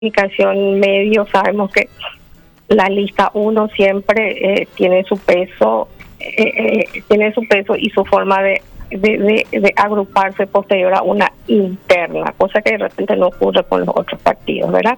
comunicación medio sabemos que la lista uno siempre tiene su peso, y su forma de agruparse posterior a una interna, cosa que de repente no ocurre con los otros partidos, ¿verdad?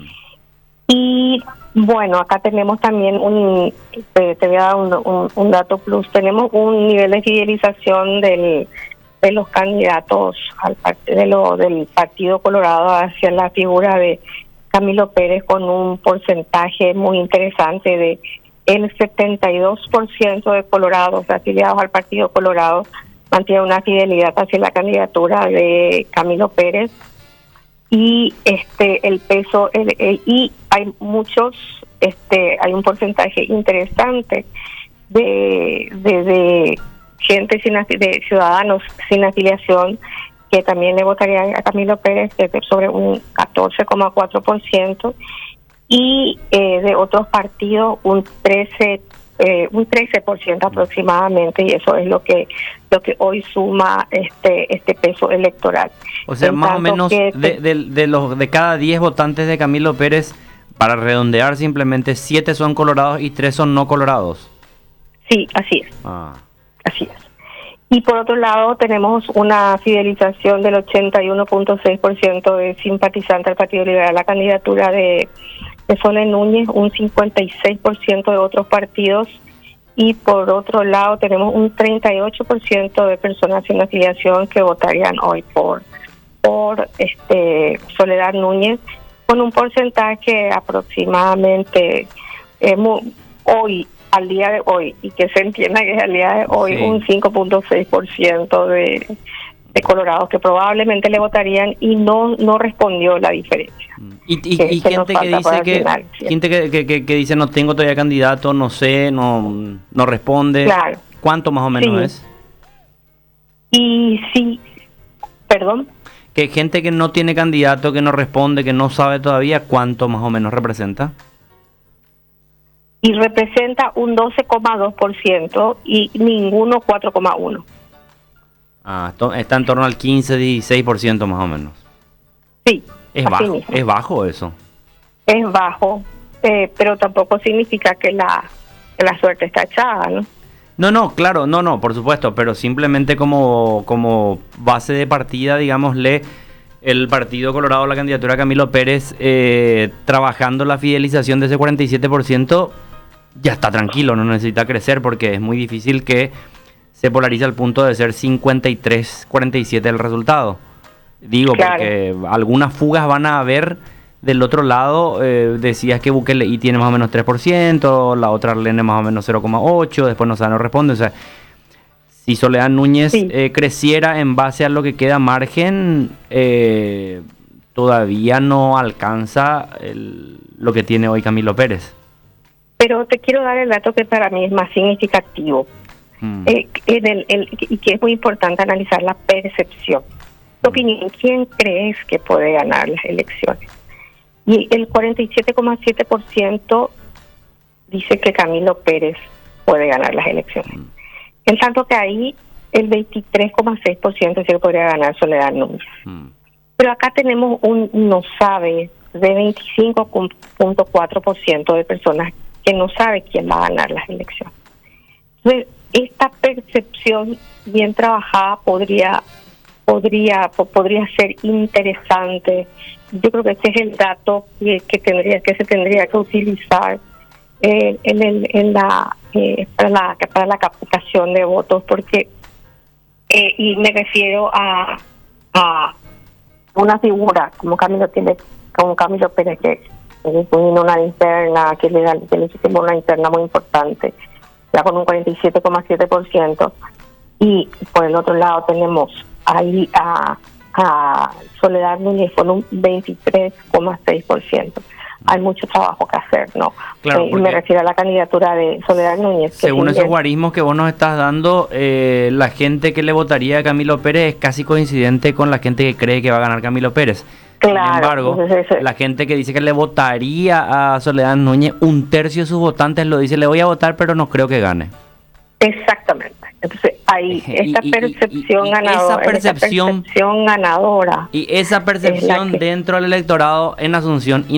Y bueno, acá tenemos también te voy a dar un dato plus, tenemos un nivel de fidelización de los candidatos del Partido Colorado hacia la figura de Camilo Pérez, con un porcentaje muy interesante de el 72% de colorados afiliados al Partido Colorado mantiene una fidelidad hacia la candidatura de Camilo Pérez. Y el peso y hay hay un porcentaje interesante de gente de ciudadanos sin afiliación que también le votarían a Camilo Pérez, sobre un 14,4%, y de otros partidos un 13% aproximadamente, y eso es lo que hoy suma este peso electoral. O sea, más o menos de cada 10 votantes de Camilo Pérez, para redondear simplemente, 7 son colorados y 3 son no colorados. Sí, así es. Así es. Y por otro lado tenemos una fidelización del 81,6% de simpatizantes del Partido Liberal a la candidatura de Soledad Núñez, un 56% de otros partidos, y por otro lado tenemos un 38% de personas sin afiliación que votarían hoy por Soledad Núñez, con un porcentaje aproximadamente al día de hoy, y que se entienda que es al día de hoy, sí, un 5,6% de colorados que probablemente le votarían, y no respondió la diferencia. Y gente que dice no tengo todavía candidato, no sé, no responde. Claro. ¿Cuánto más o menos es? Y sí, perdón. Que gente que no tiene candidato, que no responde, que no sabe todavía, ¿cuánto más o menos representa? Y representa un 12,2% y ninguno 4,1%. Está en torno al 15-16% más o menos. Sí. Es bajo eso. Es bajo, pero tampoco significa que la suerte está echada, ¿no? No, claro, no, por supuesto, pero simplemente como base de partida, digámosle, el Partido Colorado, la candidatura de Camilo Pérez, trabajando la fidelización de ese 47%, ya está tranquilo, no necesita crecer, porque es muy difícil que se polarice al punto de ser 53-47 el resultado. Digo, claro, porque algunas fugas van a haber del otro lado. Decías que Bukele tiene más o menos 3%, la otra Arlene más o menos 0,8%, después no responde. O sea, si Soledad Núñez creciera en base a lo que queda margen, todavía no alcanza lo que tiene hoy Camilo Pérez. Pero te quiero dar el dato que para mí es más significativo, y que es muy importante analizar la percepción. Tu opinión, ¿quién crees que puede ganar las elecciones? Y el 47,7% dice que Camilo Pérez puede ganar las elecciones. En tanto que ahí el 23,6% dice que podría ganar Soledad Núñez. Pero acá tenemos un no sabe de 25,4% de personas que no sabe quién va a ganar las elecciones. Entonces, esta percepción bien trabajada podría ser interesante. Yo creo que ese es el dato que se tendría que utilizar para la captación de votos, porque y me refiero a una figura como Camilo Pérez, que tiene una interna que le hicimos una interna muy importante, ya con un 47,7%, y por el otro lado tenemos ahí a Soledad Núñez con un 23,6%. Hay mucho trabajo que hacer, ¿no? Claro, me refiero a la candidatura de Soledad Núñez. Según esos guarismos que vos nos estás dando, la gente que le votaría a Camilo Pérez es casi coincidente con la gente que cree que va a ganar Camilo Pérez. Claro, sin embargo, la gente que dice que le votaría a Soledad Núñez, un tercio de sus votantes lo dice, le voy a votar, pero no creo que gane. Exactamente. Entonces, ahí, esa percepción ganadora. Esa percepción ganadora. y esa percepción que... dentro del electorado en Asunción